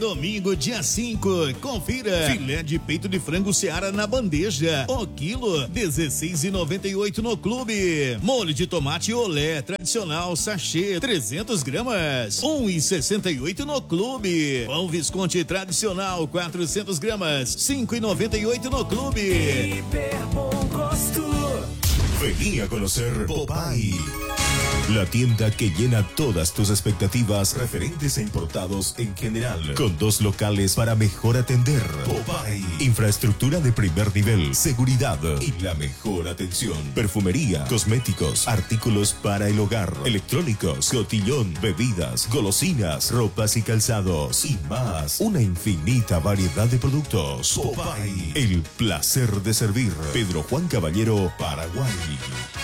Domingo, dia 5, confira. Filé de peito de frango Seara na bandeja. O quilo, R$16,98 no clube. Molho de tomate olé tradicional sachê, 300 gramas, R$1,68 no clube. Pão Visconti tradicional, 400 gramas, R$5,98 no clube. Hiper bom gosto. Vení a conocer Popeye, la tienda que llena todas tus expectativas referentes a importados en general, con 2 locales para mejor atender. Popeye, infraestructura de primer nivel, seguridad y la mejor atención. Perfumería, cosméticos, artículos para el hogar, electrónicos, cotillón, bebidas, golosinas, ropas y calzados y más. Una infinita variedad de productos. Popeye, el placer de servir. Pedro Juan Caballero, Paraguay.